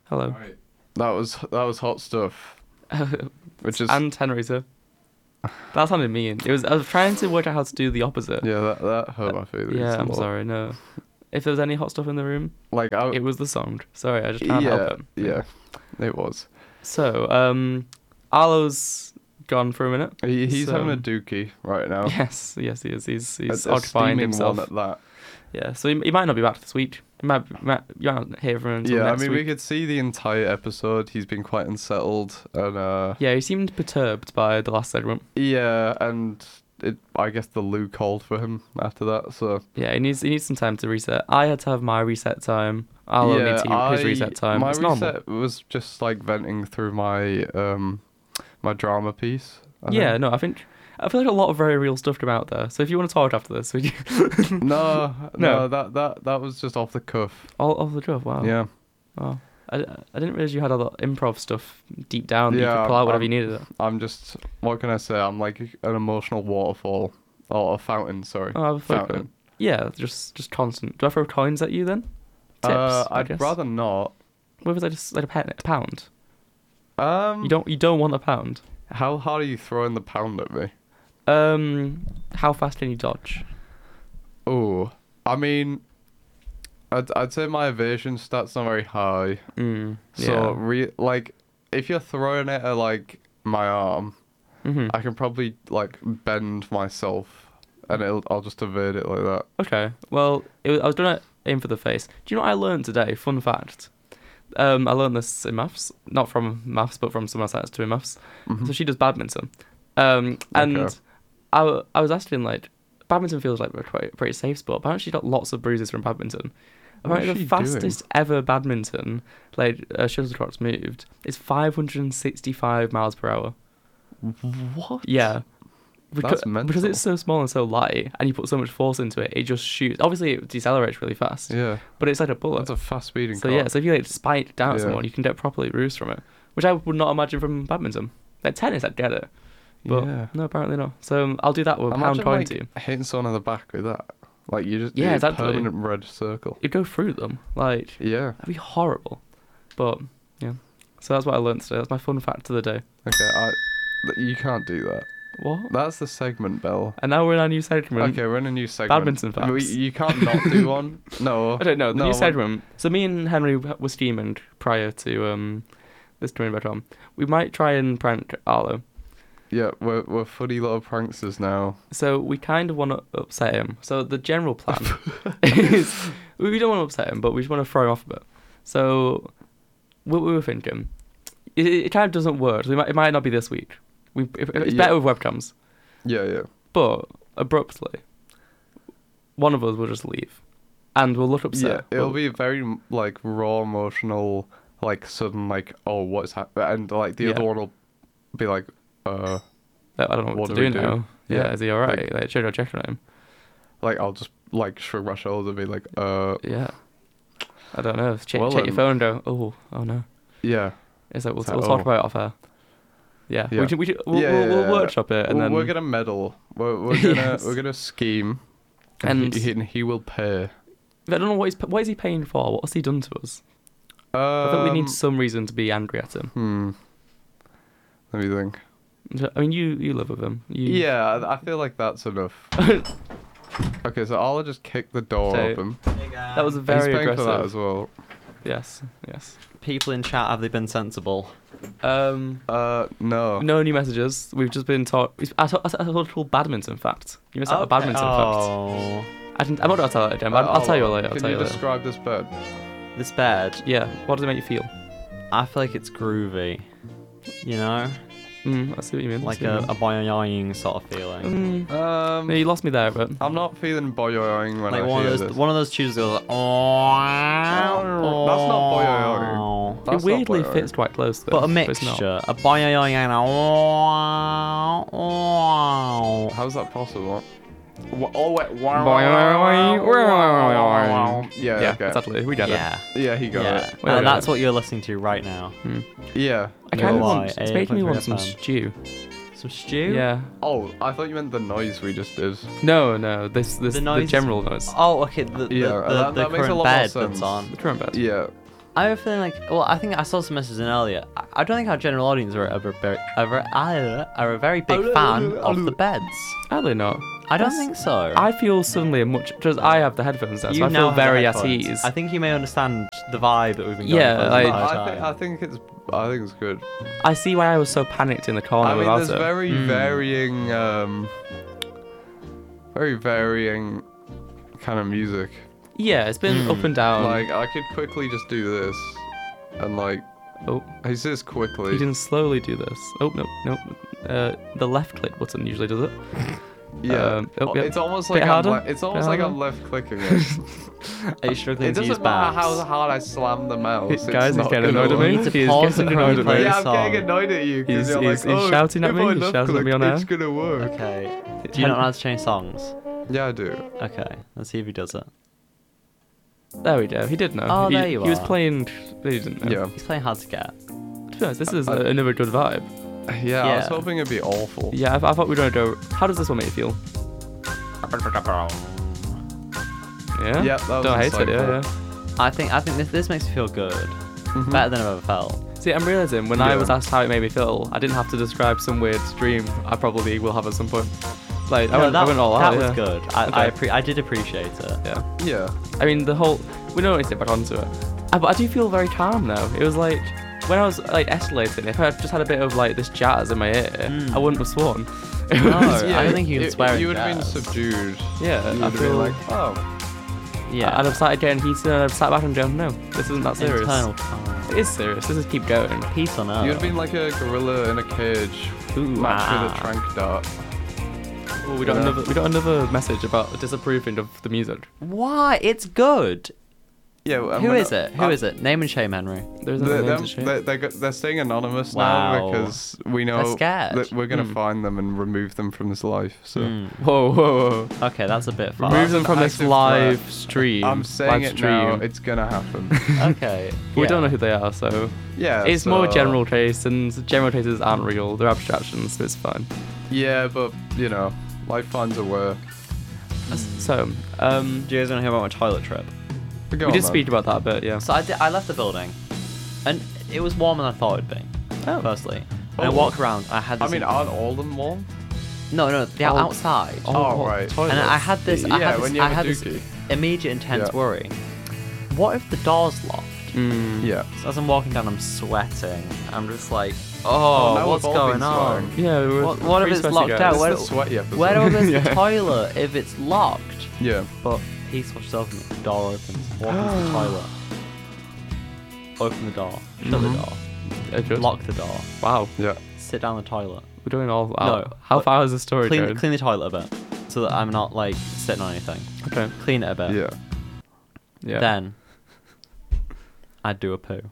Hello. Right. That was hot stuff. Which is And Henrietta. That sounded mean. I was trying to work out how to do the opposite. yeah, that hurt my feelings. Yeah, a I'm lot. sorry. No. If there was any hot stuff in the room, Like it was the song. Sorry, I just can't help it. Yeah, it was. So, Arlo's gone for a minute. He's So- having a dookie right now. Yes, he is. He's A occupying steaming himself. one at that. Yeah, so he might not be back this week. You might not hear from him until Yeah, I next mean, week. we could see the entire episode. He's been quite unsettled, and Yeah, he seemed perturbed by the last segment. yeah, and I guess the Lou called for him after that. So Yeah, he needs some time to reset. I had to have my reset time. Arlo needs his reset time. My It's reset normal. was just like venting through my my drama piece. I Yeah, think. no, I feel like a lot of very real stuff came out there. So if you want to talk after this, No, No. that was just off the cuff. all off the cuff. Wow. Yeah. Wow. I didn't realize you had a lot of improv stuff deep down. That you Yeah, could pull out whatever I'm- you needed. I'm just, what can I say? I'm like an emotional waterfall. Or a fountain, sorry. Oh, I have a fountain. Fountain. Yeah, just constant. Do I throw coins at you then? Tips. I I'd guess. rather not. What was I just like a pound? Um, You don't want a pound. How hard are you throwing the pound at me? How fast can you dodge? Oh, I mean, I'd say my evasion stat's not very high. So like, if you're throwing it at like my arm, Mhm. I can probably like bend myself, and I'll just evade it like that. Okay. Well, I was gonna aim for the face. Do you know what I learned today? Fun fact. I learned this in maths, not from maths, but from someone else that's doing maths. Mhm. So she does badminton. And Okay. I was asking, like, badminton feels like a pretty safe sport. Apparently she got lots of bruises from badminton. What Apparently is the she fastest ever badminton, like, shuttlecocks moved, is 565 miles per hour. What? Yeah. That's Because mental. it's so small and so light, and you put so much force into it, it just shoots. Obviously, it decelerates really fast, Yeah, but it's like a bullet. that's a fast speeding So car. yeah, so if you like spike down at Yeah. someone, you can get properly bruised from it, which I would not imagine from badminton. Like tennis, I'd get it, but yeah. no, apparently not. So I'll do that with a pound Imagine coin like to you. hitting someone in the back with that. Like you just Yeah, a exactly. permanent red circle. You'd go through them, like Yeah. that'd be horrible. But yeah, so that's what I learned today. That's my fun fact of the day. Okay, you can't do that. What? That's the segment bell. And now we're in our new segment. Okay, we're in a new segment. Badminton facts. You can't not do one. No. I don't know. The No, new what- segment. So me and Henry were scheming prior to this coming back on. We might try and prank Arlo. Yeah, we're funny little pranksters now. So we kind of want to upset him. So the general plan is we don't want to upset him, but we just want to throw him off a bit. So what we were thinking, it kind of doesn't work. So it might not be this week. It's Yeah. better with webcams. Yeah. But abruptly, one of us will just leave, and we'll look upset. Yeah, it'll be very like raw, emotional, like sudden, like oh, what's happening, and like the other Yeah. one will be like, I don't know what to do we do now. Yeah, Yeah, is he all right? Like, should I check on him? like I'll just like shrug my shoulders and be like, Yeah. I don't know. Check Well, your phone and go, oh no. yeah. It's like, we'll So, talk about it off air. Yeah. Yeah. We'll Yeah. workshop it, and Well, then we're gonna meddle. We're Yes. gonna scheme, And- he will pay. I don't know what is he paying for? What has he done to us? I think we need some reason to be angry at him. Let me think. I mean, you live with him. Yeah, I feel like that's enough. Okay, so I'll just kick the door So- open. That was He's very paying for that aggressive. as well. Yes. People in chat, have they been sensible? No. No new messages. We've just been taught. I told a cool badminton fact. You missed out a badminton fact. Oh, I'm not gonna tell it again. But I'll tell you later. I'll Can tell you you later. describe this bed? this bed. Yeah. What does it make you feel? I feel like it's groovy. You know, I see what you mean. like a boing sort of feeling. No, you lost me there, but I'm not feeling boyoing when Like I one hear of those this. one of those tunes goes like, oh, That's not boing. it That's not weirdly boyoing. fits quite close. Though, but a it's not. mixture, a boing and a oh. How's that possible? Yeah, Yeah, okay. exactly. We get Yeah, Yeah, he got yeah. it. Well, And yeah. that's what you're listening to right now. Yeah. I kind of Why? want. It's making me want 8.3 some FM. stew. Some stew. Yeah. Oh, I thought you meant the noise we just did. No. The noise- general noise. Oh, okay. The Yeah, that the makes a current lot more bed sense. that's on. The current bed. Yeah. I have a feeling like, well, I think I saw some messages in earlier. I don't think our general audience are a very big fan of the beds. Are they not? I don't think so. I feel suddenly because I have the headphones now, so You I now feel have the very at headphones. ease. I think you may understand the vibe that we've been going Yeah, for the like- entire time. I think it's good. I see why I was so panicked in the corner I mean, without there's it. very varying kind of music. Yeah, it's been up and down. Like, I could quickly just do this, and like, oh, he says quickly. you can slowly do this. Oh no. The left click button usually does it. Yeah, oh, yeah. it's almost Bit like harder? it's almost like I'm left clicking it. Are you struggling It to use doesn't matter backs? how hard I slam the mouse. it's Guys, he's not getting gonna annoyed at work. me. You need to He's pause getting it when annoyed you at play me. the Yeah, I'm getting song. annoyed at you because He's- you're he's- like, he's oh, shouting at if me, I he's left shouting at me click, on air. It's gonna work. Okay. Do you not know how to change songs? Yeah, I do. Okay, let's see if he does it. There we go. He did know. Oh, he, there you He was are. playing. He didn't know. Yeah. He's playing hard to get. To be honest, this is another good vibe. Yeah, I was Yeah. hoping it'd be awful. Yeah, I thought we were gonna go. How does this one make you feel? Yeah. Yeah, that was Don't hate it. insightful. Yeah. I think this makes me feel good. Mhm. Better than I've ever felt. See, I'm realizing when I Yeah. was asked how it made me feel, I didn't have to describe some weird dream I probably will have at some point. Like, I No, went all that out. was yeah. good. I did appreciate it. Yeah. Yeah. I mean, the whole. We don't need to get back onto it. But I do feel very calm now. It was like. When I was like escalating, if I had just had a bit of like this jazz in my ear, Mm. I wouldn't have sworn. No, I don't think you can swear in You would have been jazz. subdued. Yeah, You I would have feel been like, oh. Yeah. I'd have started getting heated and I'd have sat back and gone, no, this isn't that serious. Internal calm. It is serious. This is keep going. Peace on earth. You would have been like a gorilla in a cage, matched with a trank dart. Oh, we got Yeah. another message about disapproving of the music. Why? It's good. Yeah. Who is it? Who is it? Name and shame, Henry. There's no name to share. They're staying anonymous Wow. now because we know They're scared. that we're gonna Hmm. find them and remove them from this life. So Hmm. Whoa. Okay, that's a bit far. Remove them an from this active live threat. stream. I'm saying live it now. stream. It's gonna happen. Okay. We yeah. don't know who they are, so Yeah. it's more so- general case, and general cases aren't real. They're abstractions, so it's fine. Yeah, but you know, life finds a way. So, Do you guys want to hear about my toilet trip? Go we on, did then. speak about that a bit, yeah. So I left the building, and it was warmer than I thought it'd be. Oh. Firstly, and I Oh. walked around. I had. I This mean, aren't all them warm? no, the Oh. outside. Oh, what right. toilets? And I had this. I Yeah, had when this, you I have a had this dookie. immediate intense Yeah. worry. What if the door's locked? Mm. Yeah. So as I'm walking down, I'm sweating. I'm just like, Oh, now what's we've all going been on? sweating. Yeah, we were What if pretty it's sweaty locked guys. out? It's Where- the sweaty episode. Where is Yeah. the toilet if it's locked? Yeah. But he switches open, the door opens, walk into the toilet, open the door, shut the Mhm. door, Good. lock the door, Wow, Yeah. sit down the toilet, we're doing all. No, How but far is the story going? clean the toilet a bit, so that I'm not like sitting on anything. Okay. Clean it a bit. Yeah. Yeah. Then I'd do a poo,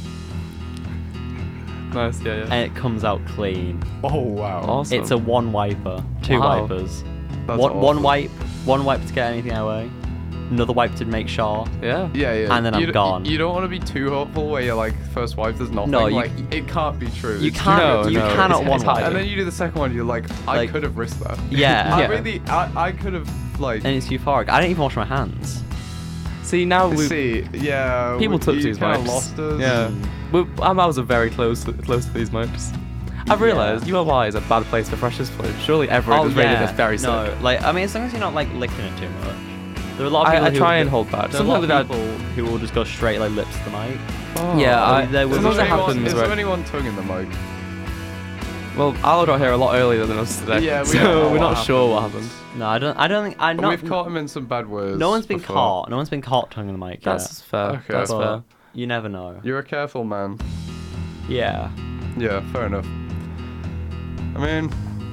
Nice. Yeah. Yeah. and it comes out clean. Oh wow. Awesome. It's a one wiper, two Wow. wipers, That's one awful. one wipe to get anything away, another wipe to make sure. Yeah. Yeah, yeah. And then I'm gone. You don't want to be too hopeful where you're like, first wipe, there's nothing. No, you- like, it can't be true. You It's too can't. good You to be true. cannot it's one hard. wipe. And then you do the second one, you're like, I Like- could have risked that. Yeah. I could have, like, And it's euphoric. I didn't even wash my hands. See now we. see, yeah. People took you these kinda mics. lost us. Yeah. I was very close to these mics. I've Yeah. realised ULY is a bad place for freshers flu. Surely everyone has rated this very sick. No, like I mean, as long as you're not like licking it too much. There are a lot of people I who try and hold back. There are a lot Sometimes of people who will just go straight like lips to the mic. Yeah, I mean, there was- sometimes it anyone, happens. is Where, there anyone tonguing the mic? well, Al got here a lot earlier than us today. Yeah, we don't know so we're what not sure what happened. happened. No, I don't think I know. We've caught him in some bad words. No one's been before. caught. No one's been caught tonguing the mic That's fair. Okay. That's yet. fair. But you never know. You're a careful man. Yeah. Yeah, fair enough. I mean,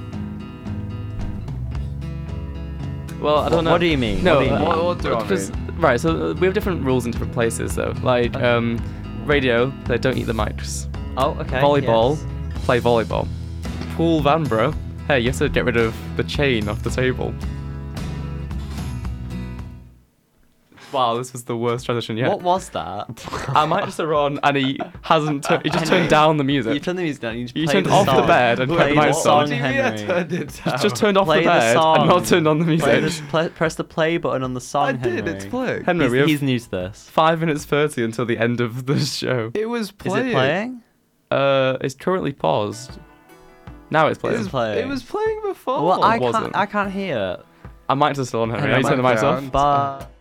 Well, I don't know. What do you mean? No, What do you mean? what do I because- right. So we have different rules in different places, though. Like radio, they don't eat the mics. Oh, okay. Volleyball, yes. play volleyball. Pool Vanbrugh, hey, you have to get rid of the chain off the table. Wow, this was the worst transition yet. What was that? Our mics are on, and he hasn't. He just turned down the You music. turned the music down. You You played turned off the song. bed and Play put the the mics song, on. Henry. He's Just turned off Play the the bed song. and not turned on the music. Press the play button on the song, I did. Henry. It's playing. Henry, we have He's new to this. 5 minutes 30 until the end of the show. It was Is playing. it playing? It's currently paused. Now it's playing. It's playing. It was playing before. Well, I wasn't. can't hear. Our mics are still on, Henry. Henry, Are you turning the mics off? mic Bye.